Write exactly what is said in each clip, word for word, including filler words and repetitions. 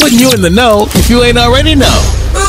putting you in the know if you ain't already know.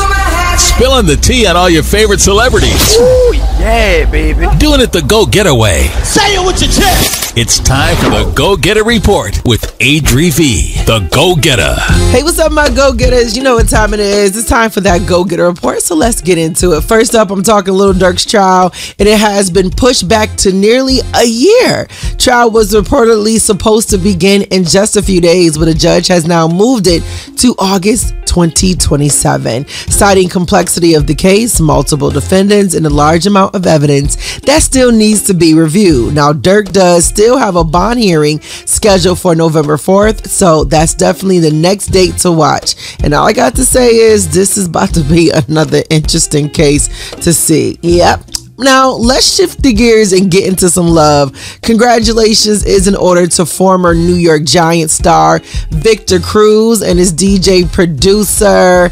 Spilling the tea on all your favorite celebrities. Ooh, yeah, baby. Doing it the go-getter way. Say it with your chest. It's time for the Go-Getter Report with Adri V, the Go-Getter. Hey, what's up, my Go-Getters? You know what time it is. It's time for that Go-Getter Report, so let's get into it. First up, I'm talking Lil Durk's trial, and it has been pushed back to nearly a year. Trial was reportedly supposed to begin in just a few days, but a judge has now moved it to August twenty twenty-seven, citing complexity of the case, multiple defendants, and a large amount of evidence that still needs to be reviewed. Now, Durk does still have a bond hearing scheduled for November fourth, so that's definitely the next date to watch. And all I got to say is this is about to be another interesting case to see. Yep. Now, let's shift the gears and get into some love. Congratulations is in order to former New York Giants star Victor Cruz and his D J producer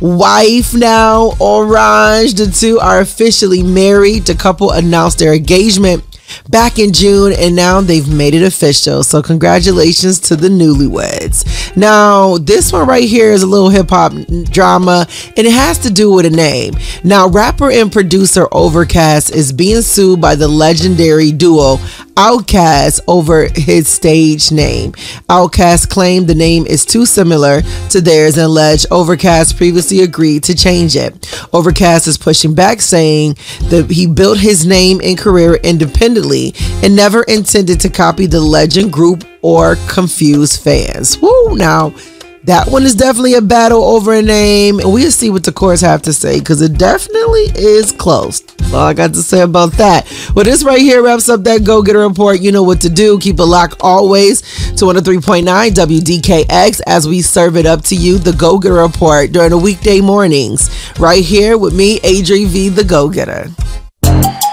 wife now, Orange. The two are officially married. The couple announced their engagement back in June, and now they've made it official. So congratulations to the newlyweds. Now, this one right here is a little hip-hop drama, and it has to do with a name. Now, rapper and producer Overcast is being sued by the legendary duo Outkast over his stage name. Outkast claimed the name is too similar to theirs and alleged Overcast previously agreed to change it. Overcast is pushing back, saying that he built his name and career independently and never intended to copy the legend group or confuse fans. Woo! Now, that one is definitely a battle over a name, and we'll see what the courts have to say, because it definitely is close. That's all I got to say about that. Well, this right here wraps up that Go-Getter Report. You know what to do. Keep it locked always to one oh three point nine W D K X as we serve it up to you, the Go-Getter Report, during the weekday mornings, right here with me, Adri V, the Go-Getter.